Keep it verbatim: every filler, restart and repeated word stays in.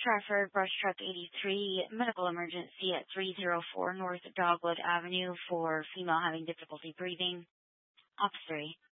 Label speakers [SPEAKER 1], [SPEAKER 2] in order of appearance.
[SPEAKER 1] Stratford Brush Truck eighty-three, medical emergency at three oh four North Dogwood Avenue for female having difficulty breathing. Ops three.